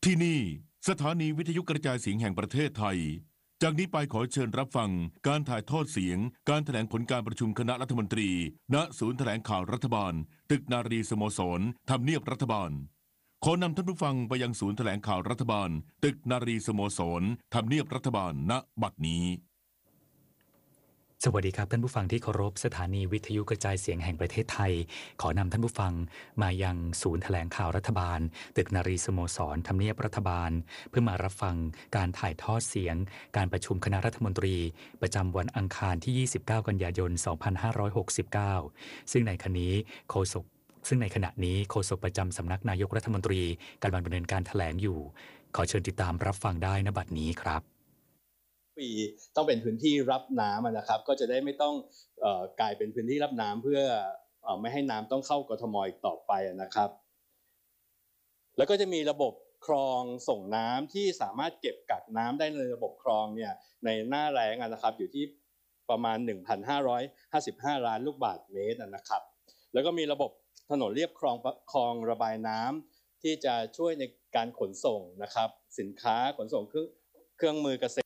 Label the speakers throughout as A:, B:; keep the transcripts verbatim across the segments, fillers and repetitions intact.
A: ที่นี่สถานีวิทยุกระจายเสียงแห่งประเทศไทยจากนี้ไปขอเชิญรับฟังการถ่ายทอดเสียงการแถลงผลการประชุมคณะรัฐมนตรีณศูนย์แถลงข่าวรัฐบาลตึกนารีสโมสรทำเนียบรัฐบาลขอนำท่านผู้ฟังไปยังศูนย์แถลงข่าวรัฐบาลตึกนารีสโมสรทำเนียบรัฐบาลณบัดนี้
B: สวัสดีครับท่านผู้ฟังที่เคารพสถานีวิทยุกระจายเสียงแห่งประเทศไทยขอนำท่านผู้ฟังมายังศูนย์แถลงข่าวรัฐบาลตึกนารีสโมสรทำเนียบรัฐบาลเพื่อมารับฟังการถ่ายทอดเสียงการประชุมคณะรัฐมนตรีประจำวันอังคารที่ยี่สิบเก้ากันยายนสองพันห้าร้อยหกสิบเก้าซึ่งในขณะนี้โฆษกซึ่งในขณะนี้โฆษกประจำสำนักนายกรัฐมนตรีกำลังดำเนินการแถลงอยู่ขอเชิญติดตามรับฟังได้ณบัดนี้ครับ
C: ปีต้องเป็นพื้นที่รับน้ำนะครับก็จะได้ไม่ต้องเอ่อกลายเป็นพื้นที่รับน้ำเพื่อเอ่อไม่ให้น้ำต้องเข้ากทมอีกต่อไปนะครับแล้วก็จะมีระบบคลองส่งน้ำที่สามารถเก็บกักน้ำได้ในระบบคลองเนี่ยในหน้าแล้งนะครับอยู่ที่ประมาณ หนึ่งพันห้าร้อยห้าสิบห้า ล้านลูกบาศก์เมตรนะครับแล้วก็มีระบบถนนเลียบคลองคลองระบายน้ำที่จะช่วยในการขนส่งนะครับสินค้าขนส่งเครื่องเครื่องมือเกษตร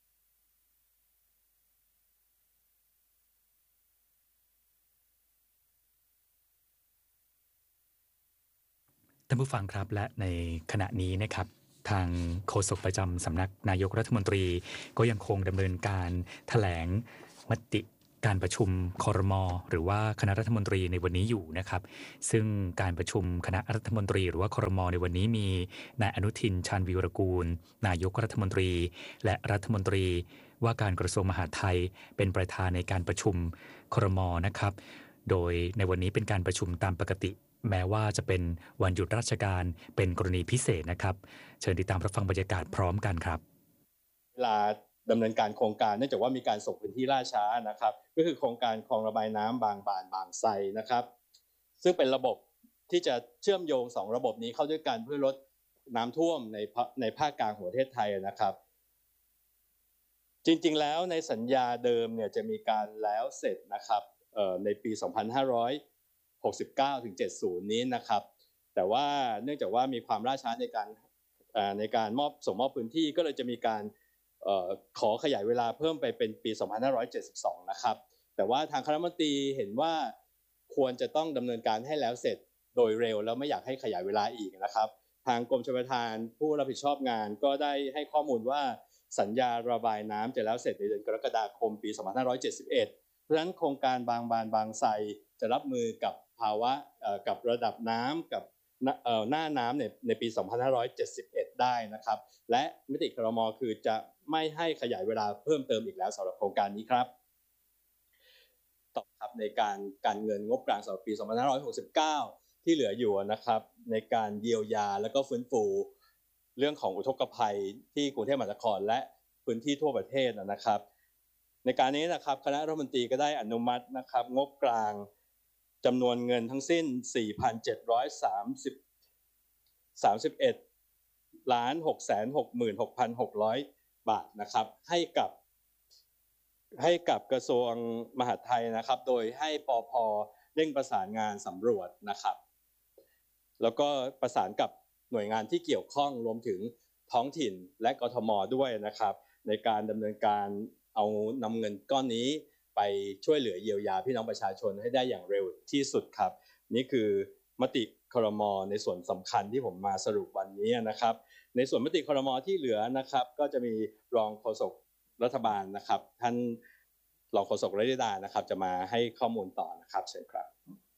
B: ท่านผู้ฟังครับและในขณะนี้นะครับทางโฆษกประจำสำนักนายกรัฐมนตรีก็ยังคงดำเนินการแถลงมติการประชุมครม.หรือว่าคณะรัฐมนตรีในวันนี้อยู่นะครับซึ่งการประชุมคณะรัฐมนตรีหรือว่าครม.ในวันนี้มีนายอนุทินชาญวีรกูลนายกรัฐมนตรีและรัฐมนตรีว่าการกระทรวงมหาดไทยเป็นประธานในการประชุมครม.นะครับโดยในวันนี้เป็นการประชุมตามปกติแม้ว่าจะเป็นวันหยุดราชการเป็นกรณีพิเศษนะครับเชิญติดตามรับฟังบรรยากาศพร้อมกันครับ
C: เวลาดำเนินการโครงการเนื่องจากว่ามีการส่งพื้นที่ล่าช้านะครับก็คือโครงการคลองระบายน้ำบางบานบางไทรนะครับซึ่งเป็นระบบที่จะเชื่อมโยงสองระบบนี้เข้าด้วยกันเพื่อลดน้ำท่วมในในภาคกลางของประเทศไทยนะครับจริงๆแล้วในสัญญาเดิมเนี่ยจะมีการแล้วเสร็จนะครับเอ่อในปีสองพันห้าร้อยหกสิบเก้าถึงเจ็ดสิบนี้นะครับแต่ว่าเนื่องจากว่ามีความล่าช้าในการเอ่อในการมอบส่งมอบพื้นที่ก็เลยจะมีการเอ่อขอขยายเวลาเพิ่มไปเป็นปีสองพันห้าร้อยเจ็ดสิบสองนะครับแต่ว่าทางคณะรัฐมนตรีเห็นว่าควรจะต้องดำเนินการให้แล้วเสร็จโดยเร็วแล้วไม่อยากให้ขยายเวลาอีกนะครับทางกรมชลประทานผู้รับผิดชอบงานก็ได้ให้ข้อมูลว่าสัญญาระบายน้ำจะแล้วเสร็จในเดือนกรกฎาคมปีสองพันห้าร้อยเจ็ดสิบเอ็ดเพราะฉะนั้นโครงการบางบานบางไทรจะรับมือกับภาวะกับระดับน้ำกับหน้าน้ำในในปีสองพันห้าร้อยเจ็ดสิบเอ็ดได้นะครับและมติครม.คือจะไม่ให้ขยายเวลาเพิ่มเติมอีกแล้วสำหรับโครงการนี้ครับต่อครับในการการเงินงบกลางสำหรับปีสองพันห้าร้อยหกสิบเก้าที่เหลืออยู่นะครับในการเยียวยาและก็ฟื้นฟูเรื่องของอุทกภัยที่กรุงเทพมหานครและพื้นที่ทั่วประเทศนะครับในการนี้นะครับคณะรัฐมนตรีก็ได้อนุมัตินะครับงบกลางจำนวนเงินทั้งสิ้น สี่พันเจ็ดร้อยสามสิบ สามสิบเอ็ดล้านหกแสนหกหมื่นหกพันหกร้อย บาทนะครับให้กับให้กับกระทรวงมหาดไทยนะครับโดยให้ปภ.เร่งประสานงานสำรวจนะครับแล้วก็ประสานกับหน่วยงานที่เกี่ยวข้องรวมถึงท้องถิ่นและกทม.ด้วยนะครับในการดำเนินการเอานำเงินก้อนนี้ไปช่วยเหลือเยียวยาพี่น้องประชาชนให้ได้อย่างเร็วที่สุดครับนี่คือมติครม.ในส่วนสำคัญที่ผมมาสรุปวันนี้นะครับในส่วนมติครม.ที่เหลือนะครับก็จะมีรองโฆษกรัฐบาลนะครับท่านรองโฆษกรัฐดานะครับจะมาให้ข้อมูลต่อนะครับเชิญครับ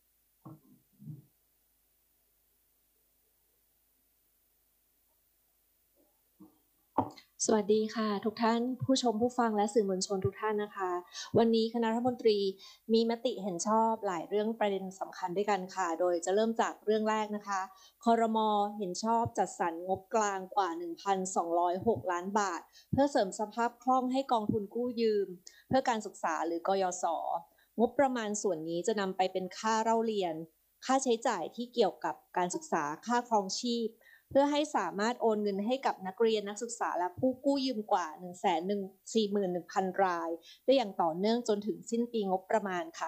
D: สวัสดีค่ะทุกท่านผู้ชมผู้ฟังและสื่อมวลชนทุกท่านนะคะวันนี้คณะรัฐมนตรีมีมติเห็นชอบหลายเรื่องประเด็นสำคัญด้วยกันค่ะโดยจะเริ่มจากเรื่องแรกนะคะครม.เห็นชอบจัดสรรงบกลางกว่า หนึ่งพันสองร้อยหก ล้านบาทเพื่อเสริมสภาพคล่องให้กองทุนกู้ยืมเพื่อการศึกษาหรือกยศ.งบประมาณส่วนนี้จะนำไปเป็นค่าเล่าเรียนค่าใช้จ่ายที่เกี่ยวกับการศึกษาค่าครองชีพเพื่อให้สามารถโอนเงินให้กับนักเรียนนักศึกษาและผู้กู้ยืมกว่า หนึ่งแสนสี่หมื่นหนึ่งพัน รายได้อย่างต่อเนื่องจนถึงสิ้นปีงบประมาณค่ะ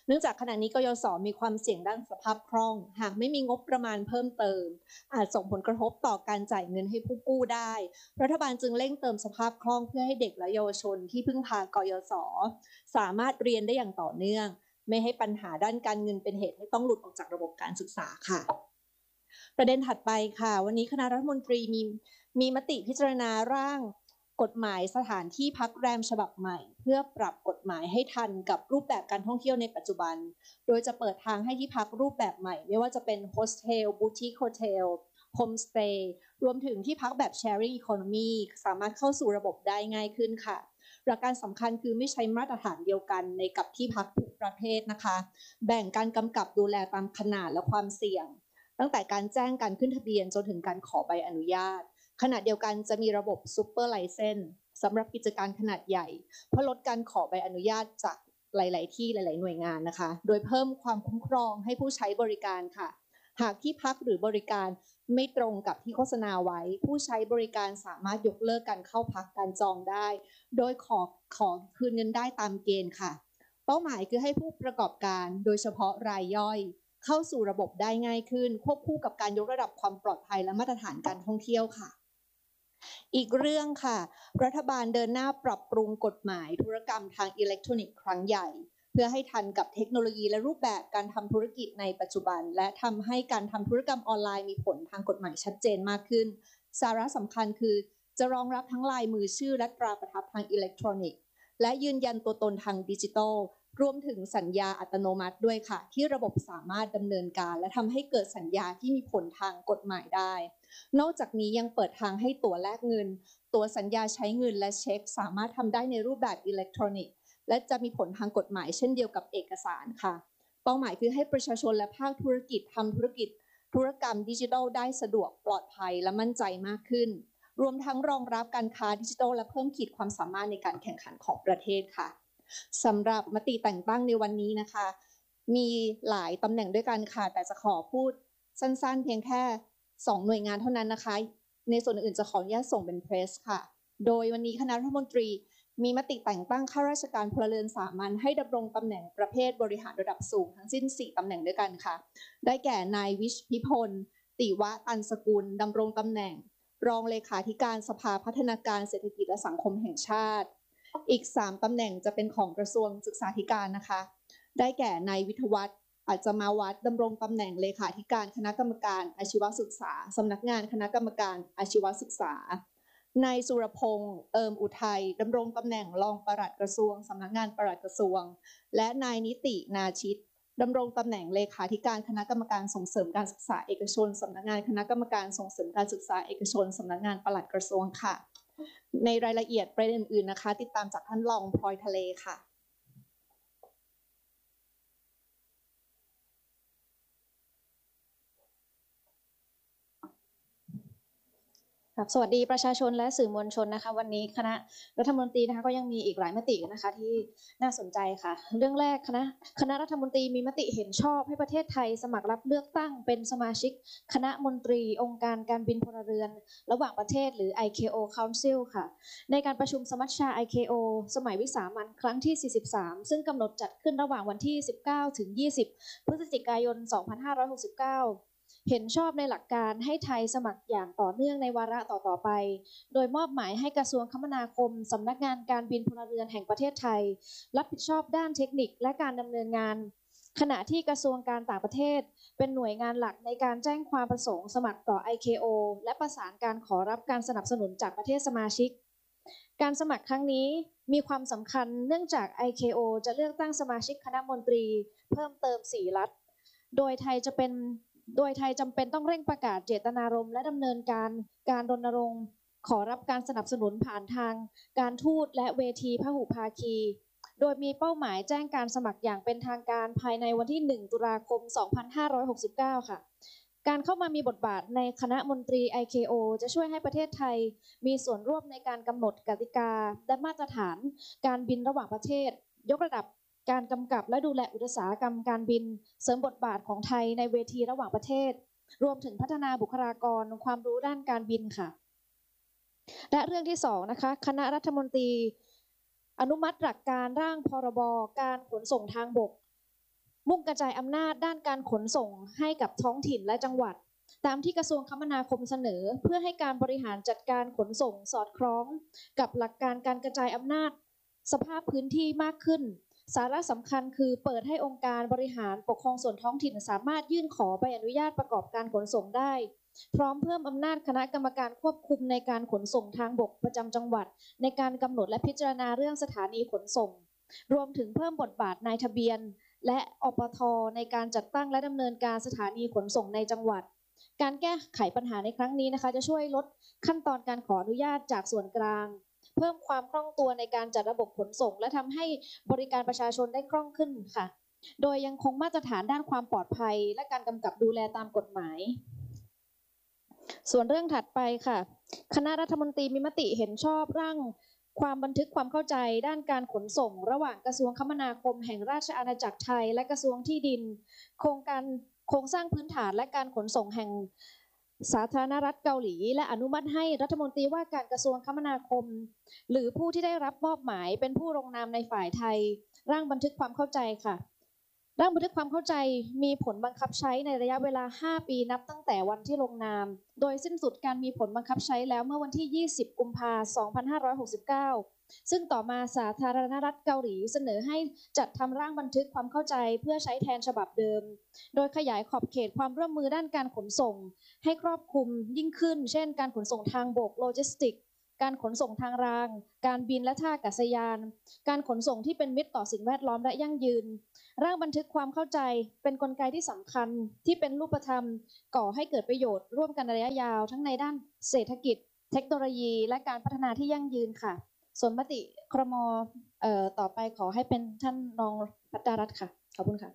D: เนื่องจากขณะนี้กยศมีความเสี่ยงด้านสภาพคล่องหากไม่มีงบประมาณเพิ่มเติมอาจส่งผลกระทบต่อการจ่ายเงินให้ผู้กู้ได้รัฐบาลจึงเร่งเติมสภาพคล่องเพื่อให้เด็กและเยาวชนที่พึ่งพากยศสามารถเรียนได้อย่างต่อเนื่องไม่ให้ปัญหาด้านการเงินเป็นเหตุให้ต้องหลุดออกจากระบบการศึกษาค่ะประเด็นถัดไปค่ะวันนี้คณะรัฐมนตรีมีมีมติพิจารณาร่างกฎหมายสถานที่พักแรมฉบับใหม่เพื่อปรับกฎหมายให้ทันกับรูปแบบการท่องเที่ยวในปัจจุบันโดยจะเปิดทางให้ที่พักรูปแบบใหม่ไม่ว่าจะเป็นโฮสเทลบูติคโฮเทลโฮมสเตย์รวมถึงที่พักแบบ Sharing Economy สามารถเข้าสู่ระบบได้ง่ายขึ้นค่ะหลักการสำคัญคือไม่ใช้มาตรฐานเดียวกันในกับที่พักทุกประเภทนะคะแบ่งการกำกับดูแลตามขนาดและความเสี่ยงตั้งแต่การแจ้งการขึ้นทะเบียนจนถึงการขอใบอนุญาตขณะเดียวกันจะมีระบบซูเปอร์ไลเซนส์สำหรับกิจการขนาดใหญ่เพื่อลดการขอใบอนุญาตจากหลายๆที่หลายๆหน่วยงานนะคะโดยเพิ่มความคุ้มครองให้ผู้ใช้บริการค่ะหากที่พักหรือบริการไม่ตรงกับที่โฆษณาไว้ผู้ใช้บริการสามารถยกเลิกการเข้าพักการจองได้โดยขอขอคืนเงินได้ตามเกณฑ์ค่ะเป้าหมายคือให้ผู้ประกอบการโดยเฉพาะรายย่อยเข้าสู่ระบบได้ง่ายขึ้นควบคู่กับการยกระดับความปลอดภัยและมาตรฐานการท่องเที่ยวค่ะอีกเรื่องค่ะรัฐบาลเดินหน้าปรับปรุงกฎหมายธุรกรรมทางอิเล็กทรอนิกส์ครั้งใหญ่เพื่อให้ทันกับเทคโนโลยีและรูปแบบการทำธุรกิจในปัจจุบันและทำให้การทำธุรกรรมออนไลน์มีผลทางกฎหมายชัดเจนมากขึ้นสาระสำคัญคือจะรองรับทั้งลายมือชื่อและตราประทับทางอิเล็กทรอนิกส์และยืนยันตัวตนทางดิจิทัลรวมถึงสัญญาอัตโนมัติด้วยค่ะที่ระบบสามารถดำเนินการและทำให้เกิดสัญญาที่มีผลทางกฎหมายได้นอกจากนี้ยังเปิดทางให้ตั๋วแลกเงินตั๋วสัญญาใช้เงินและเช็คสามารถทำได้ในรูปแบบอิเล็กทรอนิกส์และจะมีผลทางกฎหมายเช่นเดียวกับเอกสารค่ะเป้าหมายคือให้ประชาชนและภาคธุรกิจทำธุรกิจธุรกรรมดิจิทัลได้สะดวกปลอดภัยและมั่นใจมากขึ้นรวมทั้งรองรับการค้าดิจิทัลและเพิ่มขีดความสามารถในการแข่งขันของประเทศค่ะสำหรับมติแต่งตั้งในวันนี้นะคะมีหลายตำแหน่งด้วยกันค่ะแต่จะขอพูดสั้นๆเพียงแค่สองหน่วยงานเท่านั้นนะคะในส่วนอื่นจะขออนุญาตส่งเป็นเพรสค่ะโดยวันนี้คณะรัฐมนตรีมีมติแต่งตั้งข้าราชการพลเรือนสามัญให้ดำรงตำแหน่งประเภทบริหารระดับสูงทั้งสิ้นสี่ตำแหน่งด้วยกันค่ะได้แก่นายวิชพิพลติวะตันสกุลดำรงตำแหน่งรองเลขาธิการสภาพัฒนาการเศรษฐกิจและสังคมแห่งชาติอีกสามตำแหน่งจะเป็นของกระทรวงศึกษาธิการนะคะได้แก่นายวิทยวัฒน์อาจจะมาวัดดำรงตำแหน่งเลขาธิการคณะกรรมการอาชีวศึกษาสำนักงานคณะกรรมการอาชีวศึกษานายสุรพงษ์เอิมอุทัยดำรงตำแหน่งรองปลัดกระทรวงสำนักงานปลัดกระทรวงและนายนิตินาชิตดำรงตำแหน่งเลขาธิการคณะกรรมการส่งเสริมการศึกษาเอกชนสำนักงานคณะกรรมการส่งเสริมการศึกษาเอกชนสำนักงานปลัดกระทรวงค่ะในรายละเอียดประเด็นอื่นๆนะคะติดตามจากท่านรองพลอยทะเลค่ะสวัสดีประชาชนและสื่อมวลชนนะคะวันนี้คณะรัฐมนตรีนะคะก็ยังมีอีกหลายมตินะคะที่น่าสนใจค่ะเรื่องแรกคณะคณะรัฐมนตรีมีมติเห็นชอบให้ประเทศไทยสมัครรับเลือกตั้งเป็นสมาชิกคณะมนตรีองค์การการบินพลเรือนระหว่างประเทศหรือ ไอ เค โอ Council ค่ะในการประชุมสมัชชา ไอ เค โอ สมัยวิสามัญครั้งที่สี่สิบสามซึ่งกำหนดจัดขึ้นระหว่างวันที่สิบเก้าถึงยี่สิบพฤศจิกายนสองพันห้าร้อยหกสิบเก้าเห็นชอบในหลักการให้ไทยสมัครอย่างต่อเนื่องในวาระต่อๆไปโดยมอบหมายให้กระทรวงคมนาคมสำนักงานการบินพลเรือนแห่งประเทศไทยรับผิดชอบด้านเทคนิคและการดำเนินงานขณะที่กระทรวงการต่างประเทศเป็นหน่วยงานหลักในการแจ้งความประสงค์สมัครต่อ ไอ เค โอ และประสานการขอรับการสนับสนุนจากประเทศสมาชิกการสมัครครั้งนี้มีความสำคัญเนื่องจาก ไอ เค โอ จะเลือกตั้งสมาชิกคณะมนตรีเพิ่มเติมสี่รัฐโดยไทยจะเป็นโดยไทยจำเป็นต้องเร่งประกาศเจตนารมณ์และดำเนินการการรณรงค์ขอรับการสนับสนุนผ่านทางการทูตและเวทีพหุภาคีโดยมีเป้าหมายแจ้งการสมัครอย่างเป็นทางการภายในวันที่หนึ่งตุลาคมสองพันห้าร้อยหกสิบเก้าค่ะการเข้ามามีบทบาทในคณะมนตรี ไอ เค โอ จะช่วยให้ประเทศไทยมีส่วนร่วมในการกำหนดกติกาและมาตรฐานการบินระหว่างประเทศยกระดับการกำกับและดูแลอุตสาหกรรมการบินเสริมบทบาทของไทยในเวทีระหว่างประเทศรวมถึงพัฒนาบุคลากรความรู้ด้านการบินค่ะและเรื่องที่สองนะคะคณะรัฐมนตรีอนุมัติหลักการร่างพรบการขนส่งทางบกมุ่งกระจายอำนาจด้านการขนส่งให้กับท้องถิ่นและจังหวัดตามที่กระทรวงคมนาคมเสนอเพื่อให้การบริหารจัดการขนส่งสอดคล้องกับหลักการการกระจายอำนาจสภาพพื้นที่มากขึ้นสาระสำคัญคือเปิดให้องค์การบริหารปกครองส่วนท้องถิ่นสามารถยื่นขอใบอนุญาตประกอบการขนส่งได้พร้อมเพิ่มอำนาจคณะกรรมการควบคุมในการขนส่งทางบกประจำจังหวัดในการกำหนดและพิจารณาเรื่องสถานีขนส่งรวมถึงเพิ่มบทบาทนายทะเบียนและอปท.ในการจัดตั้งและดำเนินการสถานีขนส่งในจังหวัดการแก้ไขปัญหาในครั้งนี้นะคะจะช่วยลดขั้นตอนการขออนุญาตจากส่วนกลางเพิ่มความคล่องตัวในการจัดระบบขนส่งและทำให้บริการประชาชนได้คล่องขึ้นค่ะโดยยังคงมาตรฐานด้านความปลอดภัยและการกำกับดูแลตามกฎหมายส่วนเรื่องถัดไปค่ะคณะรัฐมนตรีมีมติเห็นชอบร่างความบันทึกความเข้าใจด้านการขนส่งระหว่างกระทรวงคมนาคมแห่งราชอาณาจักรไทยและกระทรวงที่ดินโครงการโครงสร้างพื้นฐานและการขนส่งแห่งสาธารณรัฐเกาหลีและอนุมัติให้รัฐมนตรีว่าการกระทรวงคมนาคมหรือผู้ที่ได้รับมอบหมายเป็นผู้ลงนามในฝ่ายไทยร่างบันทึกความเข้าใจค่ะร่างบันทึกความเข้าใจมีผลบังคับใช้ในระยะเวลาห้าปีนับตั้งแต่วันที่ลงนามโดยสิ้นสุดการมีผลบังคับใช้แล้วเมื่อวันที่ยี่สิบกุมภาพันธ์สองพันห้าร้อยหกสิบเก้าซึ่งต่อมาสาธารณรัฐเกาหลีเสนอให้จัดทำร่างบันทึกความเข้าใจเพื่อใช้แทนฉบับเดิมโดยขยายขอบเขตความร่วมมือด้านการขนส่งให้ครอบคลุมยิ่งขึ้นเช่นการขนส่งทางบกโลจิสติกการขนส่งทางรางการบินและท่าอากาศยานการขนส่งที่เป็นมิตรต่อสิ่งแวดล้อมและยั่งยืนร่างบันทึกความเข้าใจเป็นกลไกที่สำคัญที่เป็นรูปธรรมก่อให้เกิดประโยชน์ร่วมกันระยะยาวทั้งในด้านเศรษฐกิจเทคโนโลยีและการพัฒนาที่ยั่งยืนค่ะส่วนมติครม.เอ่อต่อไปขอให้เป็นท่านรองภัทรรัตน์ค่ะขอบคุณค่ะ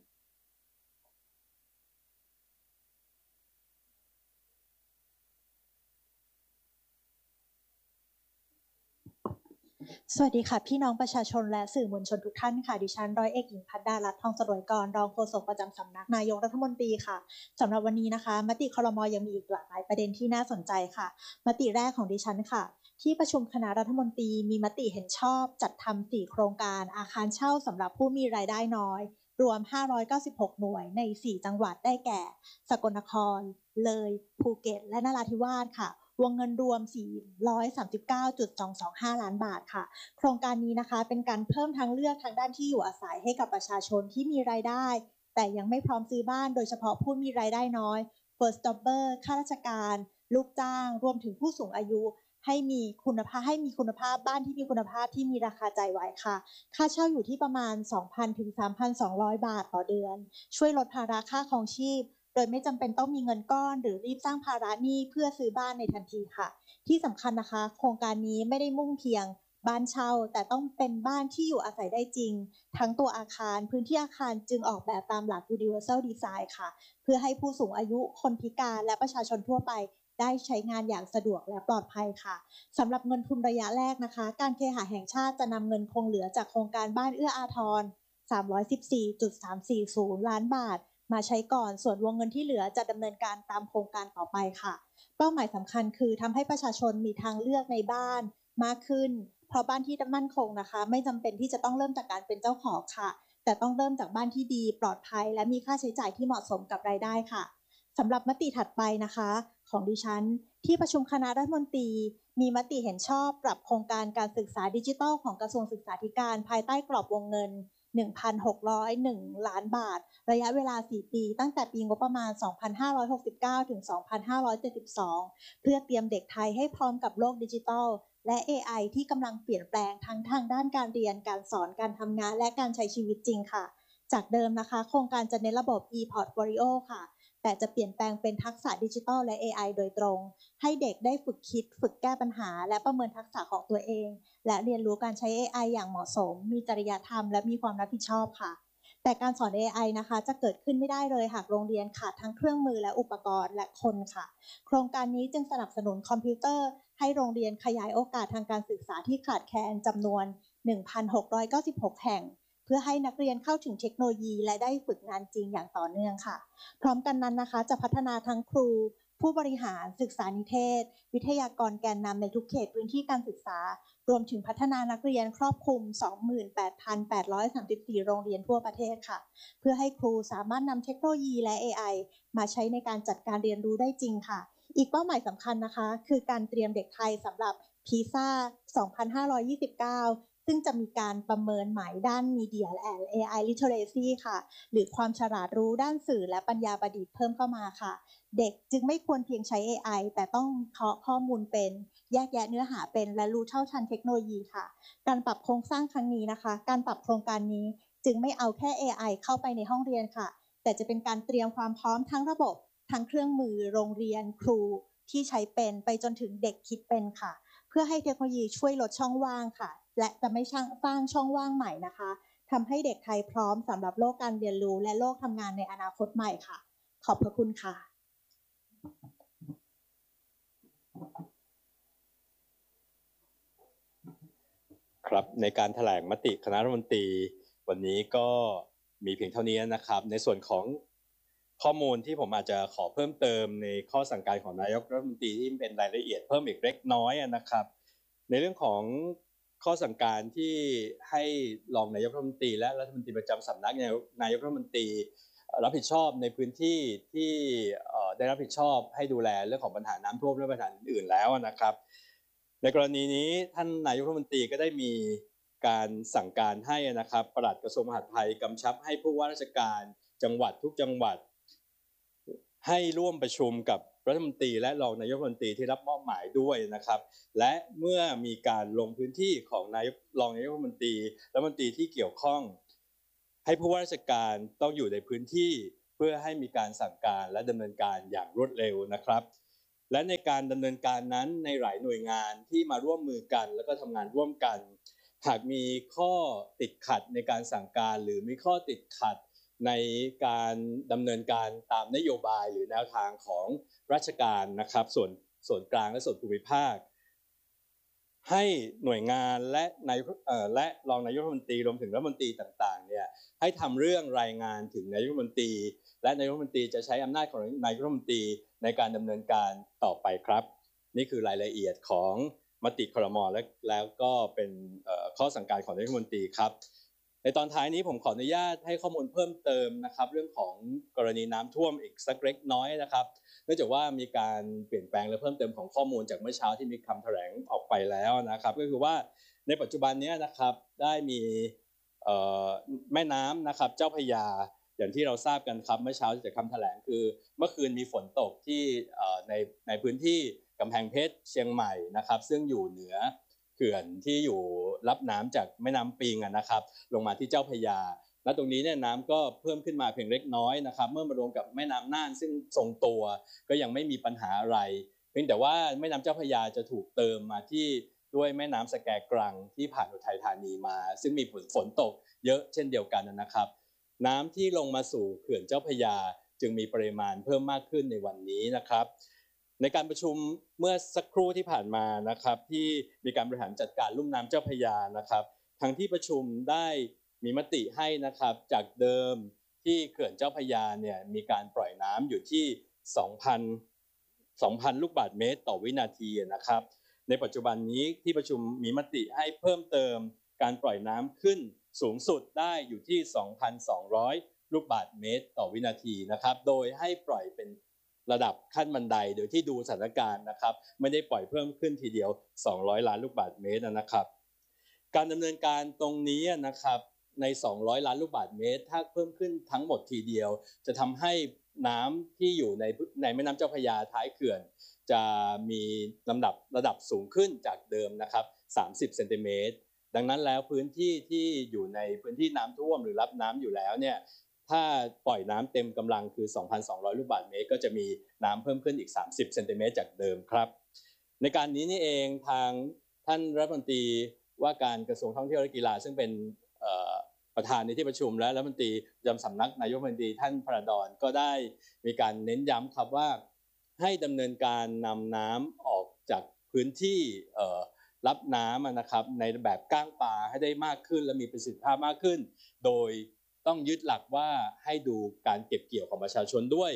E: สวัสดีค่ะพี่น้องประชาชนและสื่อมวลชนทุกท่านค่ะดิฉันร้อยเอกหญิงภัทรรัตน์ทองสรวยกรรองโฆษกประจำสำนักนายกรัฐมนตรีค่ะสำหรับวันนี้นะคะมติครม.ยังมีอีกหลากหลายประเด็นที่น่าสนใจค่ะมติแรกของดิฉันค่ะที่ประชุมคณะรัฐมนตรีมีมติเห็นชอบจัดทำสี่โครงการอาคารเช่าสำหรับผู้มีรายได้น้อยรวมห้าร้อยเก้าสิบหกหน่วยในสี่จังหวัดได้แก่สกลนครเลยภูเก็ตและนราธิวาสค่ะวงเงินรวม สี่ร้อยสามสิบเก้าจุดสองสองห้า ล้านบาทค่ะโครงการนี้นะคะเป็นการเพิ่มทางเลือกทางด้านที่อยู่อาศัยให้กับประชาชนที่มีรายได้แต่ยังไม่พร้อมซื้อบ้านโดยเฉพาะผู้มีรายได้น้อย First Jobber ข้าราชการลูกจ้างรวมถึงผู้สูงอายุให้มีคุณภาพให้มีคุณภาพบ้านที่มีคุณภาพที่มีราคาจ่ายไหวค่ะค่าเช่าอยู่ที่ประมาณ สองพัน ถึง สามพันสองร้อย บาทต่อเดือนช่วยลดภาระค่าครองชีพโดยไม่จำเป็นต้องมีเงินก้อนหรือรีบสร้างภาระหนี้เพื่อซื้อบ้านในทันทีค่ะที่สำคัญนะคะโครงการนี้ไม่ได้มุ่งเพียงบ้านเช่าแต่ต้องเป็นบ้านที่อยู่อาศัยได้จริงทั้งตัวอาคารพื้นที่อาคารจึงออกแบบตามหลัก Universal Design ค่ะเพื่อให้ผู้สูงอายุคนพิการและประชาชนทั่วไปได้ใช้งานอย่างสะดวกและปลอดภัยค่ะสำหรับเงินทุนระยะแรกนะคะการเคหะแห่งชาติจะนำเงินคงเหลือจากโครงการบ้านเอื้ออาทร สามร้อยสิบสี่จุดสามสี่ศูนย์ ล้านบาทมาใช้ก่อนส่วนวงเงินที่เหลือจะดำเนินการตามโครงการต่อไปค่ะเป้าหมายสำคัญคือทำให้ประชาชนมีทางเลือกในบ้านมากขึ้นเพราะบ้านที่มั่นคงนะคะไม่จำเป็นที่จะต้องเริ่มจากการเป็นเจ้าของค่ะแต่ต้องเริ่มจากบ้านที่ดีปลอดภัยและมีค่าใช้จ่ายที่เหมาะสมกับรายได้ค่ะสำหรับมติถัดไปนะคะของดิฉันที่ประชุมคณะรัฐมนตรีมีมติเห็นชอบปรับโครงการการศึกษาดิจิทัลของกระทรวงศึกษาธิการภายใต้กรอบวงเงิน หนึ่งพันหกร้อยเอ็ด ล้านบาทระยะเวลาสี่ปีตั้งแต่ปีงบประมาณสองพันห้าร้อยหกสิบเก้าถึงสองพันห้าร้อยเจ็ดสิบสองเพื่อเตรียมเด็กไทยให้พร้อมกับโลกดิจิทัลและ เอ ไอ ที่กำลังเปลี่ยนแปลงทั้งทางด้านการเรียนการสอนการทำงานและการใช้ชีวิตจริงค่ะจากเดิมนะคะโครงการจะเน้นระบบ e-portfolio ค่ะแต่จะเปลี่ยนแปลงเป็นทักษะดิจิทัลและ เอ ไอ โดยตรงให้เด็กได้ฝึกคิดฝึกแก้ปัญหาและประเมินทักษะของตัวเองและเรียนรู้การใช้ เอ ไอ อย่างเหมาะสมมีจริยธรรมและมีความรับผิดชอบค่ะแต่การสอน เอ ไอ นะคะจะเกิดขึ้นไม่ได้เลยหากโรงเรียนขาดทั้งเครื่องมือและอุปกรณ์และคนค่ะโครงการนี้จึงสนับสนุนคอมพิวเตอร์ให้โรงเรียนขยายโอกาสทางการศึกษาที่ขาดแคลนจำนวน หนึ่งพันหกร้อยเก้าสิบหก แห่งเพื่อให้นักเรียนเข้าถึงเทคโนโลยีและได้ฝึกงานจริงอย่างต่อเนื่องค่ะพร้อมกันนั้นนะคะจะพัฒนาทั้งครูผู้บริหารศึกษานิเทศวิทยากรแกนนำในทุกเขตพื้นที่การศึกษารวมถึงพัฒนานักเรียนครอบคลุม สองหมื่นแปดพันแปดร้อยสามสิบสี่ โรงเรียนทั่วประเทศค่ะเพื่อให้ครูสามารถนำเทคโนโลยีและ เอ ไอ มาใช้ในการจัดการเรียนรู้ได้จริงค่ะอีกเป้าหมายสำคัญนะคะคือการเตรียมเด็กไทยสำหรับ พี เอ เอ สองพันห้าร้อยยี่สิบเก้า ซึ่งจะมีการประเมินหมายด้าน Media and เอ ไอ Literacy ค่ะหรือความฉลาดรู้ด้านสื่อและปัญญาประดิษฐ์เพิ่มเข้ามาค่ะเด็กจึงไม่ควรเพียงใช้ เอ ไอ แต่ต้องเคาะข้อมูลเป็นแยกแยะเนื้อหาเป็นและรู้เท่าทันเทคโนโลยีค่ะการปรับโครงสร้างครั้งนี้นะคะการปรับโครงการนี้จึงไม่เอาแค่ เอ ไอ เข้าไปในห้องเรียนค่ะแต่จะเป็นการเตรียมความพร้อมทั้งระบบทั้งเครื่องมือโรงเรียนครูที่ใช้เป็นไปจนถึงเด็กคิดเป็นค่ะเพื่อให้เทคโนโลยีช่วยลดช่องว่างค่ะและจะไม่สร้างช่องว่างใหม่นะคะทำให้เด็กไทยพร้อมสำหรับโลกการเรียนรู้และโลกทำงานในอนาคตใหม่ค่ะขอบพระคุณค่ะ
C: ครับในการแถลงมติคณะรัฐมนตรีวันนี้ก็มีเพียงเท่านี้นะครับในส่วนของข้อมูลที่ผมอาจจะขอเพิ่มเติมในข้อสั่งการของนายกรัฐมนตรีที่เป็นรายละเอียดเพิ่มอีกเล็กน้อยนะครับในเรื่องของข้อสั่งการที่ให้รองนายกรัฐมนตรีและรัฐมนตรีประจำสำนักนายกรัฐมนตรีรับผิดชอบในพื้นที่ที่ได้รับผิดชอบให้ดูแลเรื่องของปัญหาน้ำท่วมและปัญหาอื่นๆแล้วนะครับในกรณีนี้ท่านนายกรัฐมนตรีก็ได้มีการสั่งการให้นะครับปลัดกระทรวงมหาดไทยกำชับให้ผู้ว่าราชการจังหวัดทุกจังหวัดให้ร่วมประชุมกับรัฐมนตรีและรองนายกรัฐมนตรีที่รับมอบหมายด้วยนะครับและเมื่อมีการลงพื้นที่ของนายกรองนายกรัฐมนตรีรัฐมนตรีที่เกี่ยวข้องให้ผู้ว่าราชการต้องอยู่ในพื้นที่เพื่อให้มีการสั่งการและดำเนินการอย่างรวดเร็วนะครับและในการดำเนินการนั้นในหลายหน่วยงานที่มาร่วมมือกันแล้วก็ทำงานร่วมกันหากมีข้อติดขัดในการสั่งการหรือมีข้อติดขัดในการดำเนินการตามนโยบายหรือแนวทางของราชการนะครับส่วนส่วนกลางและส่วนภูมิภาคให้หน่วยงานและนายเอ่อและรองนายกรัฐมนตรีรวมถึงรัฐมนตรีต่างๆเนี่ยให้ทำเรื่องรายงานถึงนายกรัฐมนตรีและนายกรัฐมนตรีจะใช้อำนาจของนายกรัฐมนตรีในการดำเนินการต่อไปครับนี่คือรายละเอียดของมติครม.และแล้วก็เป็นข้อสั่งการของนายกรัฐมนตรีครับในตอนท้ายนี้ผมขออนุญาตให้ข้อมูลเพิ่มเติมนะครับเรื่องของกรณีน้ำท่วมอีกสักเล็กน้อยนะครับเนื่องจากว่ามีการเปลี่ยนแปลงและเพิ่มเติมของข้อมูลจากเมื่อเช้าที่มีคำแถลงออกไปแล้วนะครับก็คือว่าในปัจจุบันนี้นะครับได้มีแม่น้ำนะครับเจ้าพระยาอย่างที่เราทราบกันครับเมื่อเช้าจากคำแถลงคือเมื่อคืนมีฝนตกที่ในในพื้นที่กำแพงเพชรเชียงใหม่นะครับซึ่งอยู่เหนือเขื่อนที่อยู่รับน้ำจากแม่น้ำปิงนะครับลงมาที่เจ้าพระยาและตรงนี้เนี่ยน้ำก็เพิ่มขึ้นมาเพียงเล็กน้อยนะครับเมื่อมารวมกับแม่น้ำน่านซึ่งทรงตัวก็ยังไม่มีปัญหาอะไรเพียงแต่ว่าแม่น้ำเจ้าพระยาจะถูกเติมมาที่ด้วยแม่น้ำสแกกรังที่ผ่านอุทัยธานีมาซึ่งมีฝนฝนตกเยอะเช่นเดียวกันนะครับน้ำที่ลงมาสู่เขื่อนเจ้าพระยาจึงมีปริมาณเพิ่มมากขึ้นในวันนี้นะครับในการประชุมเมื่อสักครู่ที่ผ่านมานะครับที่มีการบริหารจัดการลุ่มน้ำเจ้าพระยานะครับทางที่ประชุมได้มีมติให้นะครับจากเดิมที่เขื่อนเจ้าพระยาเนี่ยมีการปล่อยน้ำอยู่ที่ สองพัน สองพัน ลูกบาศก์เมตรต่อวินาทีนะครับในปัจจุบันนี้ที่ประชุมมีมติให้เพิ่มเติมการปล่อยน้ำขึ้นสูงสุดได้อยู่ที่ สองพันสองร้อย ลูกบาศก์เมตรต่อวินาทีนะครับโดยให้ปล่อยเป็นระดับขั้นบันไดโดยที่ดูสถานการณ์นะครับไม่ได้ปล่อยเพิ่มขึ้นทีเดียวสองร้อยล้านลูกบาศก์เมตรนะครับการดำเนินการตรงนี้นะครับในสองร้อยล้านลูกบาศก์เมตรถ้าเพิ่มขึ้นทั้งหมดทีเดียวจะทำให้น้ำที่อยู่ในในแม่น้ำเจ้าพระยาท้ายเขื่อนจะมีลำดับระดับสูงขึ้นจากเดิมนะครับสามสิบเซนติเมตรดังนั้นแล้วพื้นที่ที่อยู่ในพื้นที่น้ำท่วมหรือรับน้ำอยู่แล้วเนี่ยถ้าปล่อยน้ำเต็มกำลังคือ สองพันสองร้อย ลูกบาศก์เมตรก็จะมีน้ำเพิ่มขึ้นอีกสามสิบเซนติเมตรจากเดิมครับในการนี้นี่เองทางท่านรัฐมนตรีว่าการกระทรวงท่องเที่ยวและกีฬาซึ่งเป็นประธานในที่ประชุมและรัฐมนตรีประจำสำนักนายกรัฐมนตรีท่านพระดอนก็ได้มีการเน้นย้ำครับว่าให้ดำเนินการนำน้ำออกจากพื้นที่รับน้ำนะครับในแบบก้างปลาให้ได้มากขึ้นและมีประสิทธิภาพมากขึ้นโดยต้องยึดหลักว่าให้ดูการเก็บเกี่ยวของประชาชนด้วย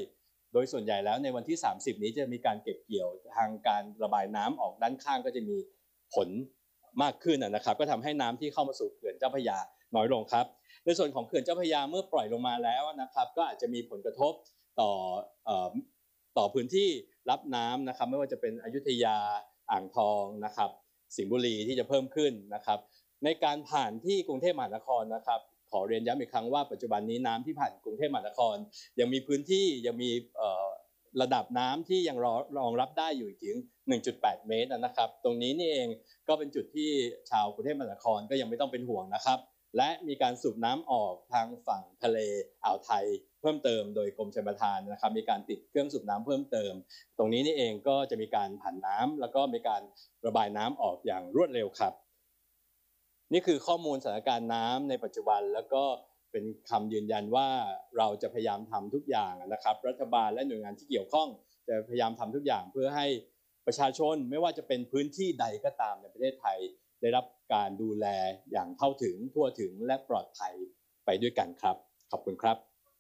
C: โดยส่วนใหญ่แล้วในวันที่สามสิบนี้จะมีการเก็บเกี่ยวทางการระบายน้ำออกด้านข้างก็จะมีผลมากขึ้นนะครับก็ทำให้น้ำที่เข้ามาสู่เขื่อนเจ้าพระยาน้อยลงครับในส่วนของเขื่อนเจ้าพระยาเมื่อปล่อยลงมาแล้วนะครับก็อาจจะมีผลกระทบต่อเอ่อต่อพื้นที่รับน้ำนะครับไม่ว่าจะเป็นอยุธยาอ่างทองนะครับสิงห์บุรีที่จะเพิ่มขึ้นนะครับในการผ่านที่กรุงเทพมหานครนะครับขอเรียนย้ำอีกครั้งว่าปัจจุบันนี้น้ำที่ผ่านกรุงเทพมหานครยังมีพื้นที่ยังมีระดับน้ำที่ยังรองรับได้อยู่ถึง หนึ่งจุดแปด เมตรนะครับตรงนี้นี่เองก็เป็นจุดที่ชาวกรุงเทพมหานครก็ยังไม่ต้องเป็นห่วงนะครับและมีการสูบน้ำออกทางฝั่งทะเลอ่าวไทยเพิ่มเติมโดยกรมชลประทานนะครับมีการติดเครื่องสูบน้ำเพิ่มเติมตรงนี้นี่เองก็จะมีการผันน้ำแล้วก็มีการระบายน้ำออกอย่างรวดเร็วครับนี่คือข้อมูลสถานการณ์น้ำในปัจจุบันแล้วก็เป็นคำยืนยันว่าเราจะพยายามทำทุกอย่างนะครับรัฐบาลและหน่วยงานที่เกี่ยวข้องจะพยายามทำทุกอย่างเพื่อให้ประชาชนไม่ว่าจะเป็นพื้นที่ใดก็ตามในประเทศไทยได้รับการดูแลอย่างเข้าถึงทั่วถึงและปลอดภัยไปด้วยกันครับขอบคุณครับ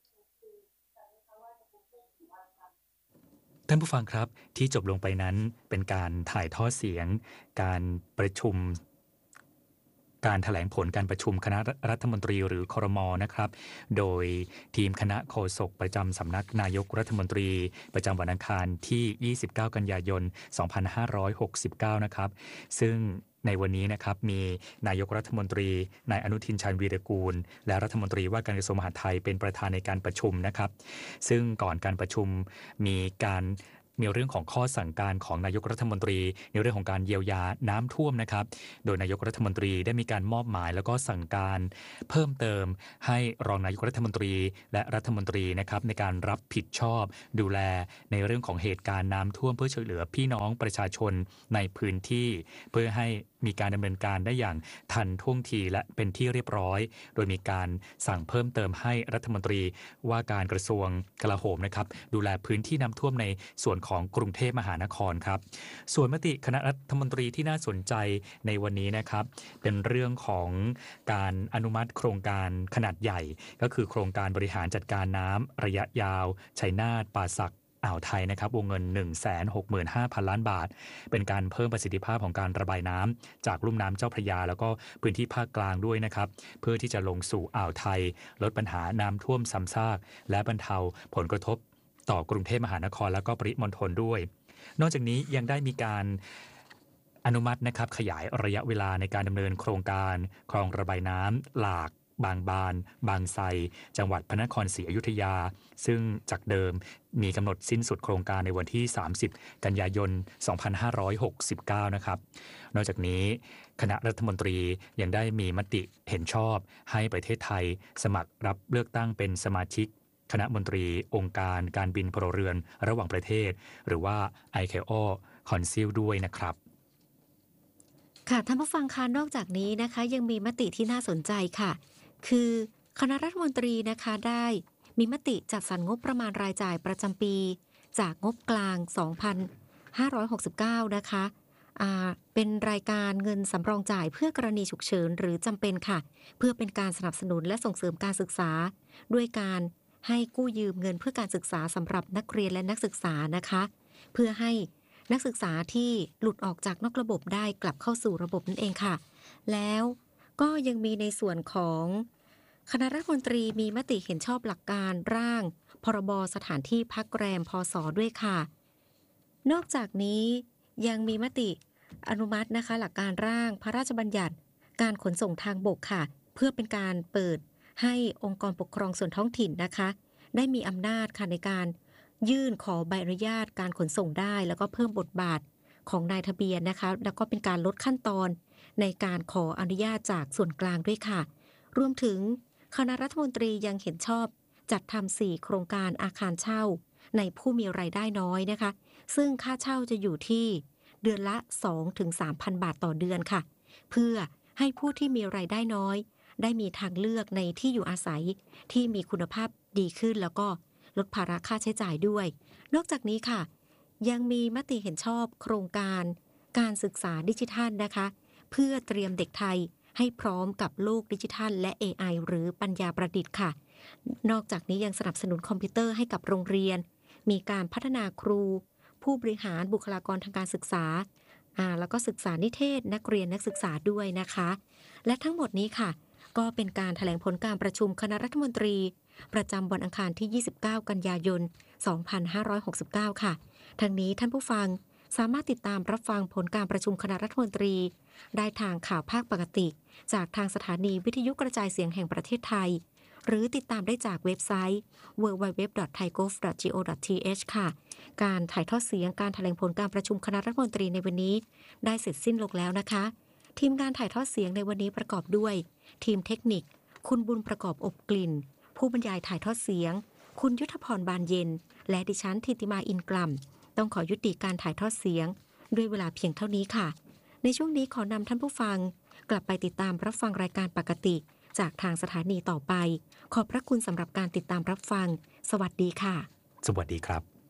B: ท่านผู้ฟังครับที่จบลงไปนั้นเป็นการถ่ายทอดเสียงการประชุมการแถลงผลการประชุมคณะรัฐมนตรีหรือครม.นะครับโดยทีมคณะโฆษกประจำสำนักนายกรัฐมนตรีประจำวันอังคารที่ยี่สิบเก้ากันยายนสองพันห้าร้อยหกสิบเก้านะครับซึ่งในวันนี้นะครับมีนายกรัฐมนตรีนายอนุทินชาญวีรกูลและรัฐมนตรีว่าการกระทรวงมหาดไทยเป็นประธานในการประชุมนะครับซึ่งก่อนการประชุมมีการมีเรื่องของข้อสั่งการของนายกรัฐมนตรีในเรื่องของการเยียวยาน้ำท่วมนะครับโดยนายกรัฐมนตรีได้มีการมอบหมายแล้วก็สั่งการเพิ่มเติมให้รองนายกรัฐมนตรีและรัฐมนตรีนะครับในการรับผิดชอบดูแลในเรื่องของเหตุการณ์น้ำท่วมเพื่อช่วยเหลือพี่น้องประชาชนในพื้นที่เพื่อให้มีการดำเนินการได้อย่างทันท่วงทีและเป็นที่เรียบร้อยโดยมีการสั่งเพิ่มเติมให้รัฐมนตรีว่าการกระทรวงกลาโหมนะครับดูแลพื้นที่น้ำท่วมในส่วนของกรุงเทพมหานครครับส่วนมติคณะรัฐมนตรีที่น่าสนใจในวันนี้นะครับเป็นเรื่องของการอนุมัติโครงการขนาดใหญ่ก็คือโครงการบริหารจัดการน้ำระยะยาวชัยนาทป่าสักอ่าวไทยนะครับวงเงิน หนึ่งแสนหกหมื่นห้าพัน ล้านบาทเป็นการเพิ่มประสิทธิภาพของการระบายน้ำจากลุ่มน้ำเจ้าพระยาแล้วก็พื้นที่ภาคกลางด้วยนะครับเพื่อที่จะลงสู่อ่าวไทยลดปัญหาน้ำท่วมซ้ำซากและบรรเทาผลกระทบต่อกรุงเทพมหานครและก็ปริมณฑลด้วยนอกจากนี้ยังได้มีการอนุมัตินะครับขยายระยะเวลาในการดำเนินโครงการคลองระบายน้ำหลากบางบานบางไทรจังหวัดพระนครศรีอยุธยาซึ่งจากเดิมมีกำหนดสิ้นสุดโครงการในวันที่สามสิบกันยายนสองพันห้าร้อยหกสิบเก้านะครับนอกจากนี้คณะรัฐมนตรียังได้มีมติเห็นชอบให้ประเทศไทยสมัครรับเลือกตั้งเป็นสมาชิกคณะมนตรีองค์การการบินพลเรือนระหว่างประเทศหรือว่า ไอ เค โอ Council ด้วยนะครับ
F: ค่ะท่านผู้ฟังคะนอกจากนี้นะคะยังมีมติที่น่าสนใจค่ะคือคณะรัฐมนตรีนะคะได้มีมติจัดสรรงบประมาณรายจ่ายประจำปีจากงบกลาง สองพันห้าร้อยหกสิบเก้า นะคะอ่าเป็นรายการเงินสำรองจ่ายเพื่อกรณีฉุกเฉินหรือจำเป็นค่ะเพื่อเป็นการสนับสนุนและส่งเสริมการศึกษาด้วยการให้กู้ยืมเงินเพื่อการศึกษาสำหรับนักเรียนและนักศึกษานะคะเพื่อให้นักศึกษาที่หลุดออกจากนอกระบบได้กลับเข้าสู่ระบบนั่นเองค่ะแล้วก็ยังมีในส่วนของคณะรัฐมนตรีมีมติเห็นชอบหลักการร่างพรบสถานที่พักแรมพศด้วยค่ะนอกจากนี้ยังมีมติอนุมัตินะคะหลักการร่างพระราชบัญญัติการขนส่งทางบกค่ะเพื่อเป็นการเปิดให้องค์กรปกครองส่วนท้องถิ่นนะคะได้มีอำนาจค่ะในการยื่นขอใบอนุญาตการขนส่งได้แล้วก็เพิ่มบทบาทของนายทะเบียนนะคะแล้วก็เป็นการลดขั้นตอนในการขออนุญาตจากส่วนกลางด้วยค่ะรวมถึงคณะรัฐมนตรียังเห็นชอบจัดทำสี่โครงการอาคารเช่าในผู้มีรายได้น้อยนะคะซึ่งค่าเช่าจะอยู่ที่เดือนละ สองถึงสามพัน บาทต่อเดือนค่ะเพื่อให้ผู้ที่มีรายได้น้อยได้มีทางเลือกในที่อยู่อาศัยที่มีคุณภาพดีขึ้นแล้วก็ลดภาระค่าใช้จ่ายด้วยนอกจากนี้ค่ะยังมีมติเห็นชอบโครงการการศึกษาดิจิทัลนะคะเพื่อเตรียมเด็กไทยให้พร้อมกับโลกดิจิทัลและ เอ ไอ หรือปัญญาประดิษฐ์ค่ะนอกจากนี้ยังสนับสนุนคอมพิวเตอร์ให้กับโรงเรียนมีการพัฒนาครู ผู้บริหารบุคลากรทางการศึกษาอ่าแล้วก็ศึกษานิเทศนักเรียนนักศึกษาด้วยนะคะและทั้งหมดนี้ค่ะก็เป็นการแถลงผลการประชุมคณะรัฐมนตรีประจำวันอังคารที่ยี่สิบเก้ากันยายนสองพันห้าร้อยหกสิบเก้าค่ะทั้งนี้ท่านผู้ฟังสามารถติดตามรับฟังผลการประชุมคณะรัฐมนตรีได้ทางข่าวภาคปกติจากทางสถานีวิทยุกระจายเสียงแห่งประเทศไทยหรือติดตามได้จากเว็บไซต์ ดับเบิลยู ดับเบิลยู ดับเบิลยู ดอท ไทย โกฟ ดอท จี โอ ดอท ที เอช ค่ะการถ่ายทอดเสียงการแถลงผลการประชุมคณะรัฐมนตรีในวันนี้ได้เสร็จสิ้นลงแล้วนะคะทีมการถ่ายทอดเสียงในวันนี้ประกอบด้วยทีมเทคนิคคุณบุญประกอบอบกลิ่นผู้บรรยายถ่ายทอดเสียงคุณยุทธพรบานเย็นและดิฉันธิติมาอินกล่ำต้องขอยุติการถ่ายทอดเสียงด้วยเวลาเพียงเท่านี้ค่ะในช่วงนี้ขอนำท่านผู้ฟังกลับไปติดตามรับฟังรายการปกติจากทางสถานีต่อไปขอบพระคุณสำหรับการติดตามรับฟังสวัสดีค่ะ
B: สวัสดีครับ